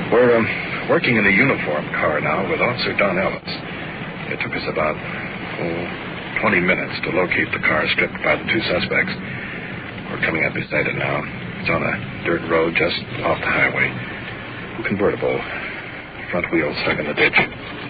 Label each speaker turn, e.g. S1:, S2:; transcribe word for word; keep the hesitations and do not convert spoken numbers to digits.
S1: We're um, working in a uniform car now with Officer Don Ellis. It took us about oh, twenty minutes to locate the car stripped by the two suspects. We're coming up beside it now. It's on a dirt road just off the highway. Convertible. Front wheel stuck in the ditch.